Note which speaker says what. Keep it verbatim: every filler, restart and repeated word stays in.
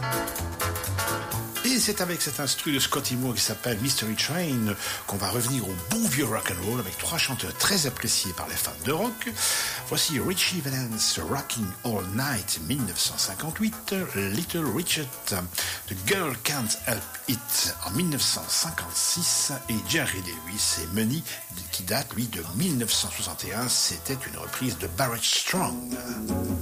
Speaker 1: Et c'est avec cet instru de Scotty Moore qui s'appelle Mystery Train qu'on va revenir au bon vieux rock'n'roll avec trois chanteurs très appréciés par les fans de rock. Voici Richie Valens, Rocking All Night, dix-neuf cent cinquante-huit, Little Richard, The Girl Can't Help It en dix-neuf cent cinquante-six et Jerry Lewis et Money qui date lui de dix-neuf cent soixante et un. C'était une reprise de Barrett Strong.